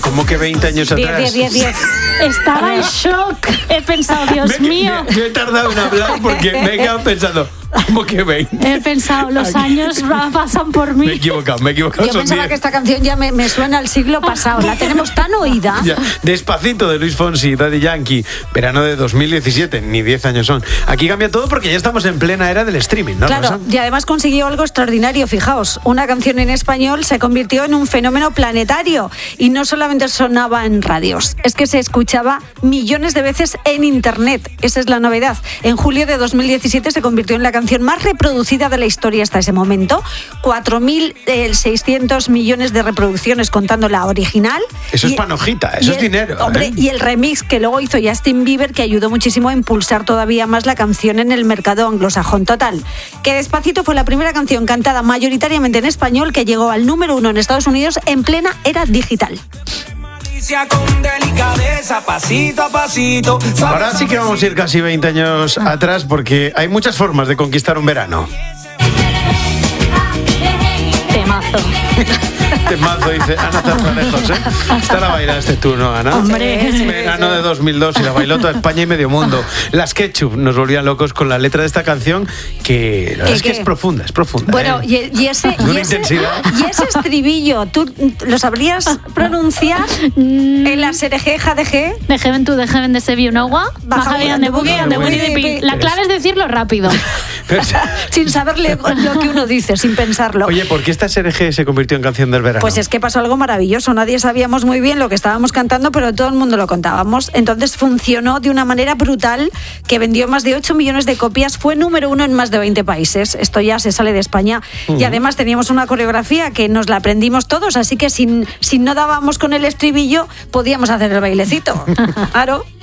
¿Cómo que 20 años atrás? 10. Estaba en shock. He pensado, Dios mío. Yo he tardado en hablar porque me he quedado pensando, ¿cómo que 20? He pensado, los años pasan por mí. Me he equivocado. Yo pensaba 10. que esta canción ya me suena al siglo pasado. La tenemos tan oída. Ya. Despacito, de Luis Fonsi, Daddy Yankee, verano de 2017, ni 10 años son. Aquí cambia todo porque ya estamos en plena era del streaming, ¿no, Claro, Rosa? y además consiguió algo extraordinario, fijaos, una canción en español se convirtió en un fenómeno planetario y no solamente sonaba en radios, es que se escuchaba millones de veces en internet, esa es la novedad. En julio de 2017 se convirtió en la canción más reproducida de la historia hasta ese momento, 4.600 millones de reproducciones contando la original. Eso es panojita, eso es dinero. Hombre, y el remix que luego hizo Justin Bieber, que ayudó muchísimo a impulsar todavía más la canción en el mercado anglosajón. Total, que Despacito fue la primera canción cantada mayoritariamente en español que llegó al número 1 en Estados Unidos en plena era digital. Con delicadeza, pasito a pasito. Ahora sí que vamos a ir casi 20 años atrás porque hay muchas formas de conquistar un verano. Temazo. Temazo, dice Ana Zarzalejos, ¿eh? Esta la bailaste tú, ¿no, Ana? Hombre. Verano de 2002 y la bailó toda España y medio mundo. Las Ketchup nos volvían locos con la letra de esta canción que la verdad es que es profunda, Bueno, ¿eh? y ese estribillo, ¿tú lo sabrías pronunciar en la serejeja de G? De Heaven to the Heaven de Sevi Unagua. Baja de Boogie and the Winnie the Pooh. La clave es decirlo rápido. Sin saberle lo que uno dice, sin pensarlo. Oye, ¿por qué esta SRG se convirtió en canción del verano? Pues es que pasó algo maravilloso. Nadie sabíamos muy bien lo que estábamos cantando, pero todo el mundo lo contábamos. Entonces funcionó de una manera brutal, que vendió más de 8 millones de copias, fue número 1 en más de 20 países. Esto ya se sale de España. Y además teníamos una coreografía que nos la aprendimos todos, así que si no dábamos con el estribillo, podíamos hacer el bailecito. Claro.